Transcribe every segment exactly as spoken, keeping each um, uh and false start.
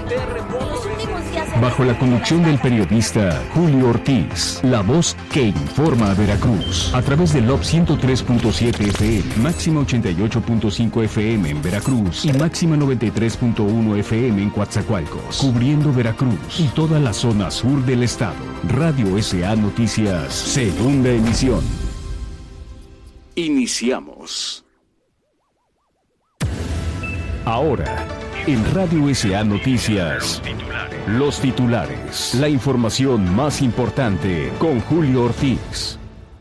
Bajo la conducción del periodista Julio Ortiz, la voz que informa a Veracruz. A través del L O B ciento tres punto siete F M, máxima ochenta y ocho punto cinco F M en Veracruz y máxima noventa y tres punto uno F M en Coatzacoalcos. Cubriendo Veracruz y toda la zona sur del estado. Radio S A Noticias, segunda emisión. Iniciamos. Ahora, en Radio S A Noticias, los titulares, la información más importante con Julio Ortiz.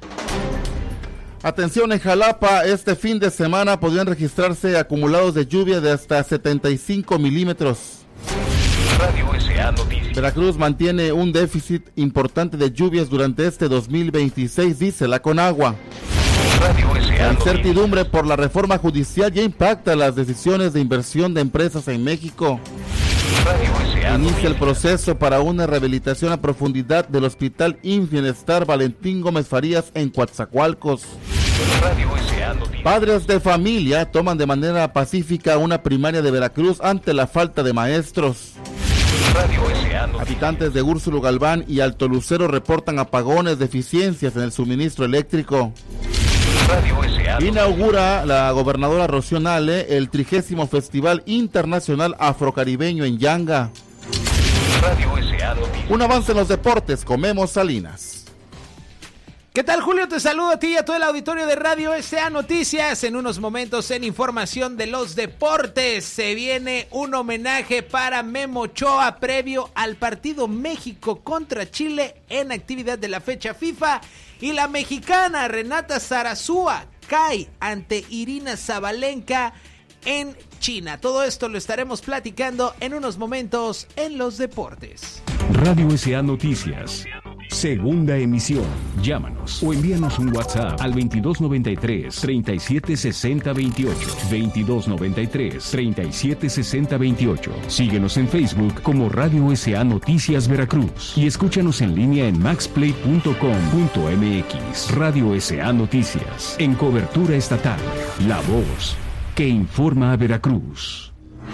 Atención, en Jalapa, este fin de semana podrían registrarse acumulados de lluvia de hasta setenta y cinco milímetros. Radio S A Noticias. Veracruz mantiene un déficit importante de lluvias durante este dos mil veintiséis, dice la Conagua. Radio S A La incertidumbre por la reforma judicial ya impacta las decisiones de inversión de empresas en México. Radio S A Inicia el proceso para una rehabilitación a profundidad del Hospital Infienestar Valentín Gómez Farías en Coatzacoalcos. Radio S A Noticias. Padres de familia toman de manera pacífica una primaria de Veracruz ante la falta de maestros. Radio S A Noticias. Habitantes de Úrsulo Galván y Alto Lucero reportan apagones, deficiencias en el suministro eléctrico. Radio S A Inaugura la gobernadora Rocío Nale el trigésimo Festival Internacional Afrocaribeño en Yanga. Radio S A Noticias. Un avance en los deportes, Comemos Salinas. ¿Qué tal, Julio? Te saludo a ti y a todo el auditorio de Radio S A Noticias. En unos momentos, en información de los deportes, se viene un homenaje para Memo Ochoa previo al partido México contra Chile en actividad de la fecha FIFA. Y la mexicana Renata Zarazúa cae ante Irina Zabalenka en China. Todo esto lo estaremos platicando en unos momentos en los deportes. Radio S A Noticias, segunda emisión. Llámanos o envíanos un WhatsApp al veintidós noventa y tres, treinta y siete sesenta veintiocho. veintidós noventa y tres, treinta y siete sesenta veintiocho. Síguenos en Facebook como Radio S A Noticias Veracruz y escúchanos en línea en maxplay punto com punto m x. Radio S A Noticias, en cobertura estatal. La voz que informa a Veracruz.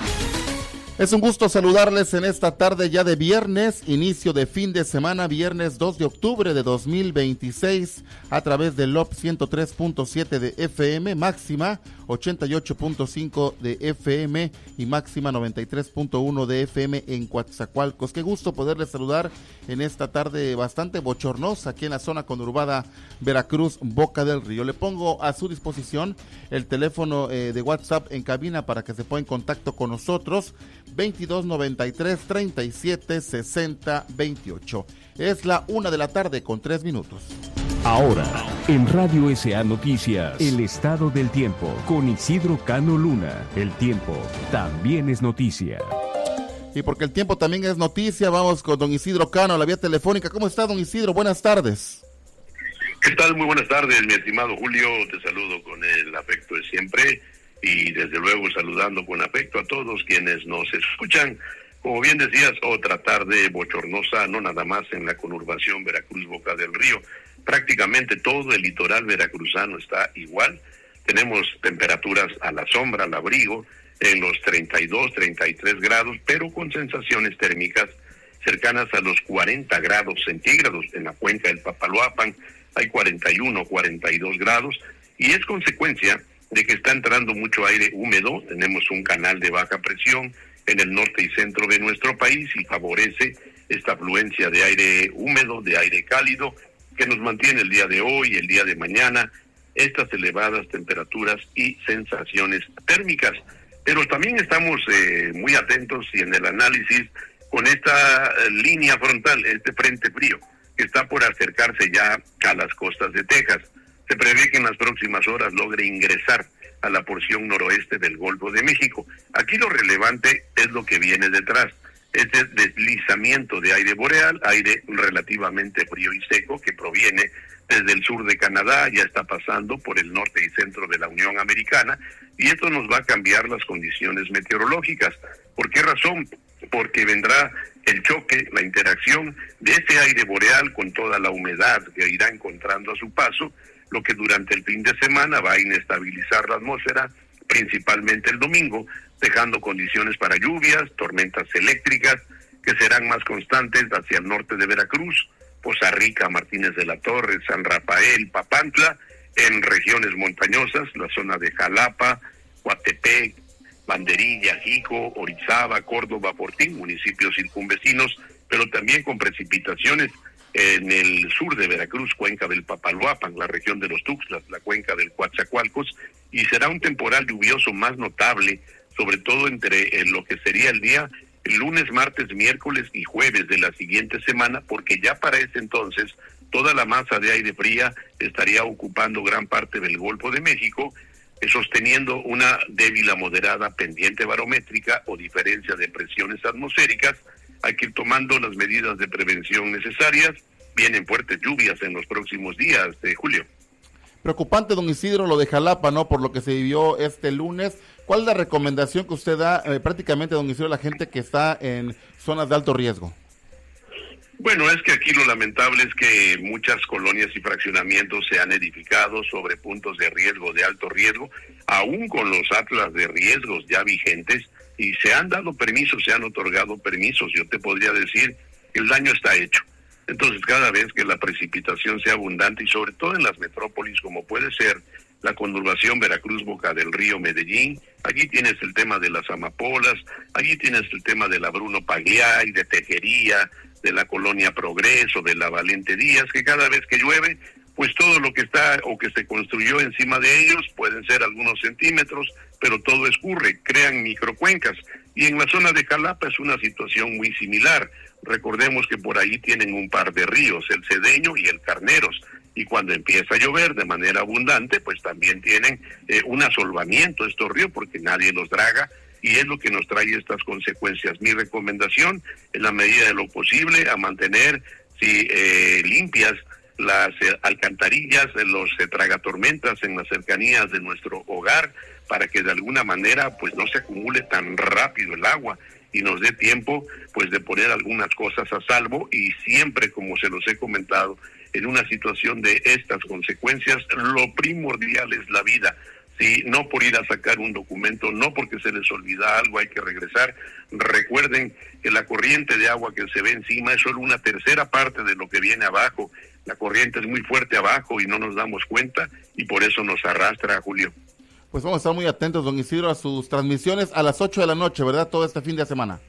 Es un gusto saludarles en esta tarde ya de viernes, inicio de fin de semana, viernes dos de octubre de dos mil veintiséis, a través del L O B ciento tres punto siete de F M, máxima ochenta y ocho punto cinco de F M y máxima noventa y tres punto uno de F M en Coatzacoalcos. Qué gusto poderles saludar en esta tarde bastante bochornosa aquí en la zona conurbada Veracruz, Boca del Río. Le pongo a su disposición el teléfono eh, de WhatsApp en cabina para que se ponga en contacto con nosotros, veintidós noventa y tres, treinta y siete sesenta veintiocho. Es la una de la tarde con tres minutos. Ahora, en Radio S A Noticias, el estado del tiempo, con Isidro Cano Luna. El tiempo también es noticia. Y porque el tiempo también es noticia, vamos con don Isidro Cano a la vía telefónica. ¿Cómo está, don Isidro? Buenas tardes. ¿Qué tal? Muy buenas tardes, mi estimado Julio. Te saludo con el afecto de siempre y desde luego saludando con afecto a todos quienes nos escuchan. Como bien decías, otra tarde bochornosa, no nada más en la conurbación Veracruz Boca del Río. Prácticamente todo el litoral veracruzano está igual. Tenemos temperaturas a la sombra, al abrigo, en los treinta y dos, treinta y tres grados, pero con sensaciones térmicas cercanas a los cuarenta grados centígrados. En la cuenca del Papaloapan hay cuarenta y uno, cuarenta y dos grados, y es consecuencia de que está entrando mucho aire húmedo. Tenemos un canal de baja presión en el norte y centro de nuestro país y favorece esta afluencia de aire húmedo, de aire cálido, que nos mantiene el día de hoy, el día de mañana, estas elevadas temperaturas y sensaciones térmicas. Pero también estamos eh, muy atentos y en el análisis con esta eh, línea frontal, este frente frío, que está por acercarse ya a las costas de Texas. Se prevé que en las próximas horas logre ingresar a la porción noroeste del Golfo de México. Aquí lo relevante es lo que viene detrás. Este deslizamiento de aire boreal, aire relativamente frío y seco que proviene desde el sur de Canadá, ya está pasando por el norte y centro de la Unión Americana, y esto nos va a cambiar las condiciones meteorológicas. ¿Por qué razón? Porque vendrá el choque, la interacción de ese aire boreal con toda la humedad que irá encontrando a su paso, lo que durante el fin de semana va a inestabilizar la atmósfera, principalmente el domingo, dejando condiciones para lluvias, tormentas eléctricas, que serán más constantes hacia el norte de Veracruz, Poza Rica, Martínez de la Torre, San Rafael, Papantla, en regiones montañosas, la zona de Jalapa, Coatepec, Banderilla, Jico, Orizaba, Córdoba, Fortín, municipios circunvecinos, pero también con precipitaciones en el sur de Veracruz, cuenca del Papaloapan, la región de los Tuxtlas, la cuenca del Coatzacoalcos, y será un temporal lluvioso más notable, sobre todo entre eh, lo que sería el día el lunes, martes, miércoles y jueves de la siguiente semana, porque ya para ese entonces toda la masa de aire fría estaría ocupando gran parte del Golfo de México, eh, sosteniendo una débil a moderada pendiente barométrica o diferencia de presiones atmosféricas. Hay que ir tomando las medidas de prevención necesarias. Vienen fuertes lluvias en los próximos días, de Julio. Preocupante, don Isidro, lo de Jalapa, ¿no? Por lo que se vivió este lunes. ¿Cuál es la recomendación que usted da eh, prácticamente, don Isidro, a la gente que está en zonas de alto riesgo? Bueno, es que aquí lo lamentable es que muchas colonias y fraccionamientos se han edificado sobre puntos de riesgo, de alto riesgo, aún con los atlas de riesgos ya vigentes, y se han dado permisos, se han otorgado permisos. Yo te podría decir que el daño está hecho. Entonces, cada vez que la precipitación sea abundante, y sobre todo en las metrópolis, como puede ser la conurbación Veracruz, Boca del Río, Medellín, allí tienes el tema de las amapolas, allí tienes el tema de la Bruno Pagliai, de Tejería, de la Colonia Progreso, de la Valente Díaz, que cada vez que llueve, pues todo lo que está o que se construyó encima de ellos pueden ser algunos centímetros, pero todo escurre, crean microcuencas. Y en la zona de Jalapa es una situación muy similar. Recordemos que por ahí tienen un par de ríos, el Cedeño y el Carneros, y cuando empieza a llover de manera abundante, pues también tienen eh, un asolvamiento estos ríos, porque nadie los draga, y es lo que nos trae estas consecuencias. Mi recomendación, en la medida de lo posible, a mantener si eh, limpias las eh, alcantarillas, los eh, tragatormentas en las cercanías de nuestro hogar, para que de alguna manera pues no se acumule tan rápido el agua y nos dé tiempo pues de poner algunas cosas a salvo. Y siempre, como se los he comentado, en una situación de estas consecuencias, lo primordial es la vida. Sí, no por ir a sacar un documento, no porque se les olvida algo, hay que regresar. Recuerden que la corriente de agua que se ve encima es solo una tercera parte de lo que viene abajo. La corriente es muy fuerte abajo y no nos damos cuenta, y por eso nos arrastra, Julio. Pues vamos a estar muy atentos, don Isidro, a sus transmisiones a las ocho de la noche, ¿verdad? Todo este fin de semana.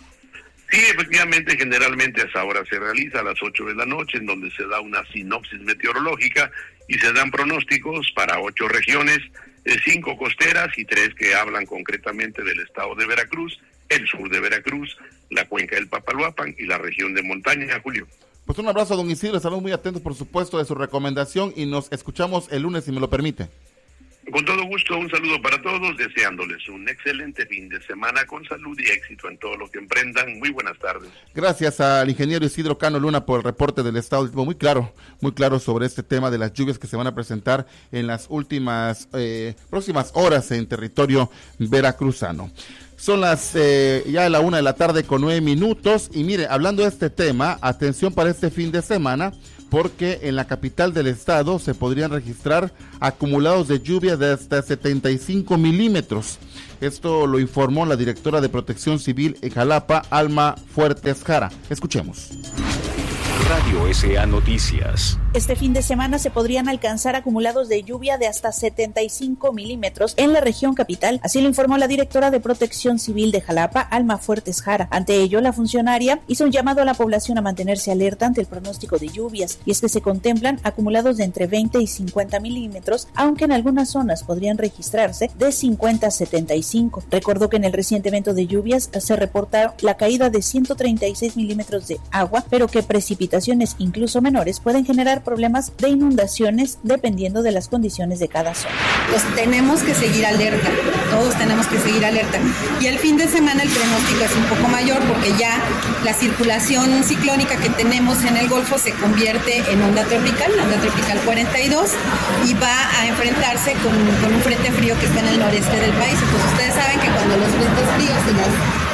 Sí, efectivamente, generalmente a esa hora se realiza, a las ocho de la noche, en donde se da una sinopsis meteorológica y se dan pronósticos para ocho regiones, eh, cinco costeras y tres que hablan concretamente del estado de Veracruz, el sur de Veracruz, la cuenca del Papaloapan y la región de montaña, Julio. Pues un abrazo, don Isidro, estamos muy atentos, por supuesto, de su recomendación, y nos escuchamos el lunes, si me lo permite. Con todo gusto, un saludo para todos, deseándoles un excelente fin de semana con salud y éxito en todo lo que emprendan. Muy buenas tardes. Gracias al ingeniero Isidro Cano Luna por el reporte del estado del tiempo, muy claro, muy claro sobre este tema de las lluvias que se van a presentar en las últimas, eh, próximas horas en territorio veracruzano. Son las eh, ya a la una de la tarde con nueve minutos, y mire, hablando de este tema, atención para este fin de semana, porque en la capital del estado se podrían registrar acumulados de lluvia de hasta setenta y cinco milímetros. Esto lo informó la directora de Protección Civil en Jalapa, Alma Fuertes Jara. Escuchemos. Radio S A Noticias. Este fin de semana se podrían alcanzar acumulados de lluvia de hasta setenta y cinco milímetros en la región capital, así lo informó la directora de Protección Civil de Jalapa, Alma Fuertes Jara. Ante ello, la funcionaria hizo un llamado a la población a mantenerse alerta ante el pronóstico de lluvias, y es que se contemplan acumulados de entre veinte y cincuenta milímetros, aunque en algunas zonas podrían registrarse de cincuenta a setenta y cinco. Recordó que en el reciente evento de lluvias se reportaron la caída de ciento treinta y seis milímetros de agua, pero que precipitaciones incluso menores pueden generar problemas de inundaciones dependiendo de las condiciones de cada zona. Pues tenemos que seguir alerta, todos tenemos que seguir alerta. Y el fin de semana el pronóstico es un poco mayor, porque ya la circulación ciclónica que tenemos en el Golfo se convierte en onda tropical, la onda tropical cuarenta y dos, y va a enfrentarse con, con un frente frío que está en el noreste del país. Entonces ustedes saben que cuando los frentes fríos y las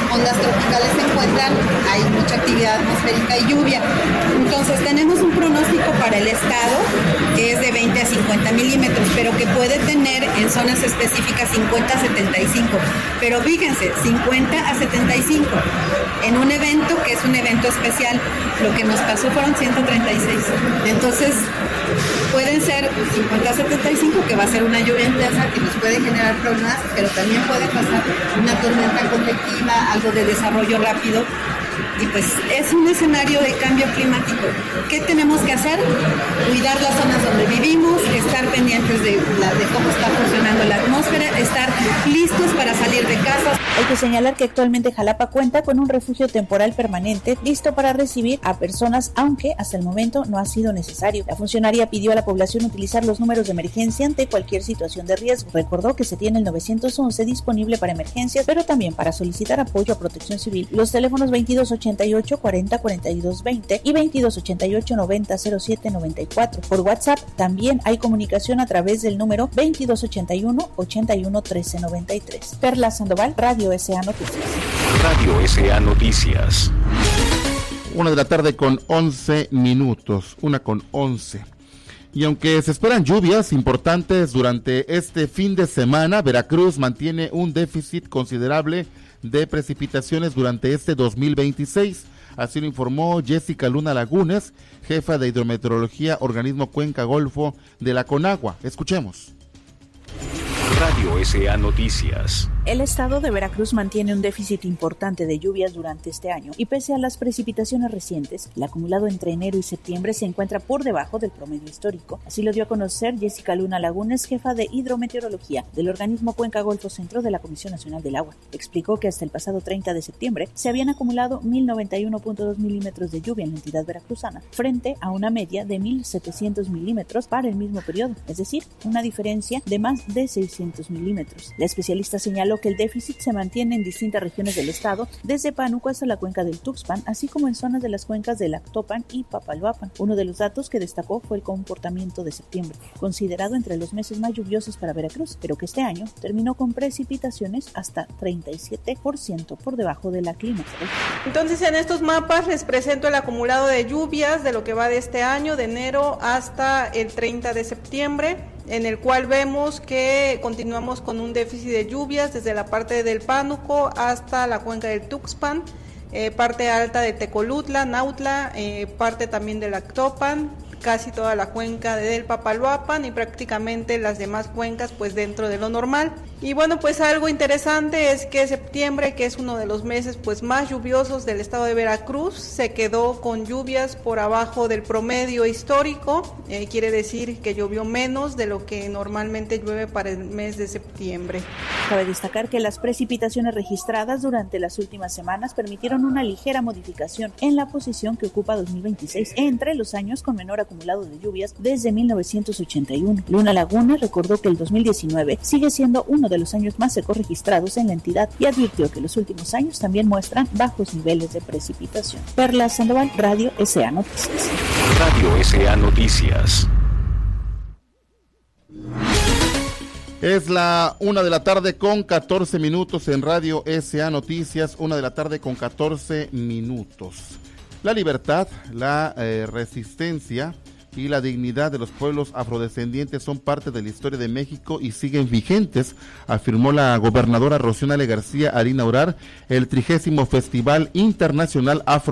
ondas tropicales se encuentran, hay mucha actividad atmosférica y lluvia. Entonces tenemos un pronóstico para el estado que es de veinte a cincuenta milímetros, pero que puede tener en zonas específicas cincuenta a setenta y cinco. Pero fíjense, cincuenta a setenta y cinco. En un evento que es un evento especial, lo que nos pasó fueron ciento treinta y seis. Entonces, pueden ser cincuenta a setenta y cinco, que va a ser una lluvia intensa que nos puede generar problemas, pero también puede pasar una tormenta convectiva, algo de desarrollo rápido. Y pues es un escenario de cambio climático. ¿Qué tenemos que hacer? Cuidar las zonas donde vivimos, estar pendientes de, la, de cómo está funcionando la atmósfera, estar listos para salir de casa. Hay que señalar que actualmente Jalapa cuenta con un refugio temporal permanente listo para recibir a personas, aunque hasta el momento no ha sido necesario. La funcionaria pidió a la población utilizar los números de emergencia ante cualquier situación de riesgo. Recordó que se tiene el nueve once disponible para emergencias, pero también para solicitar apoyo a Protección Civil. Los teléfonos veintidós ochenta y ocho cuarenta cuarenta y dos veinte y veintidós ochenta y ocho noventa cero siete noventa y cuatro. Por WhatsApp también hay comunicación a través del número veintidós ochenta y uno ochenta y uno trece noventa y tres. Perla Sandoval, Radio S A Noticias. Radio S A Noticias. Una de la tarde con once minutos, una con once. Y aunque se esperan lluvias importantes durante este fin de semana, Veracruz mantiene un déficit considerable de precipitaciones durante este dos mil veintiséis. Así lo informó Jessica Luna Lagunes, jefa de hidrometeorología, organismo Cuenca Golfo de la Conagua. Escuchemos. Radio S A Noticias. El estado de Veracruz mantiene un déficit importante de lluvias durante este año y pese a las precipitaciones recientes, el acumulado entre enero y septiembre se encuentra por debajo del promedio histórico. Así lo dio a conocer Jessica Luna Lagunes, jefa de hidrometeorología del organismo Cuenca Golfo Centro de la Comisión Nacional del Agua. Explicó que hasta el pasado treinta de septiembre se habían acumulado mil noventa y uno punto dos milímetros de lluvia en la entidad veracruzana, frente a una media de mil setecientos milímetros para el mismo periodo, es decir, una diferencia de más de seiscientos milímetros. La especialista señaló que el déficit se mantiene en distintas regiones del estado, desde Pánuco hasta la cuenca del Tuxpan, así como en zonas de las cuencas del Actopan y Papaloapan. Uno de los datos que destacó fue el comportamiento de septiembre, considerado entre los meses más lluviosos para Veracruz, pero que este año terminó con precipitaciones hasta treinta y siete por ciento por debajo de la climatología. Entonces, en estos mapas les presento el acumulado de lluvias de lo que va de este año, de enero hasta el treinta de septiembre. En el cual vemos que continuamos con un déficit de lluvias desde la parte del Pánuco hasta la cuenca del Tuxpan, eh, parte alta de Tecolutla, Nautla, eh, parte también del Actopan, casi toda la cuenca del Papaloapan y prácticamente las demás cuencas pues dentro de lo normal. Y bueno, pues algo interesante es que septiembre, que es uno de los meses pues más lluviosos del estado de Veracruz, se quedó con lluvias por abajo del promedio histórico, eh, quiere decir que llovió menos de lo que normalmente llueve para el mes de septiembre. Cabe destacar que las precipitaciones registradas durante las últimas semanas permitieron una ligera modificación en la posición que ocupa dos mil veintiséis entre los años con menor acumulado de lluvias desde mil novecientos ochenta y uno. Luna Laguna recordó que el dos mil diecinueve sigue siendo uno de los años más secos registrados en la entidad y advirtió que los últimos años también muestran bajos niveles de precipitación. Perla Sandoval, Radio S A Noticias. Radio S A Noticias. Es la una de la tarde con catorce minutos en Radio S A Noticias, una de la tarde con catorce minutos. La libertad, la eh, resistencia y la dignidad de los pueblos afrodescendientes son parte de la historia de México y siguen vigentes, afirmó la gobernadora Rocío Nale García al inaugurar el trigésimo Festival Internacional Afro